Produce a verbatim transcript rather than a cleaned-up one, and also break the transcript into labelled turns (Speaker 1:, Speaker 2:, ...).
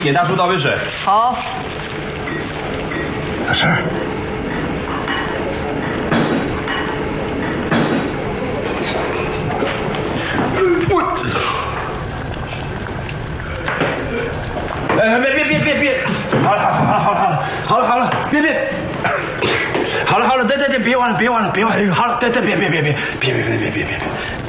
Speaker 1: 给大叔倒杯水。
Speaker 2: 好。
Speaker 1: 大婶。我。哎，别别别别别！好了好了好了好了好了好了好了，别别！好了好了，对对对，别玩了别玩了别玩了，好了，对对别别别别别别别别别别！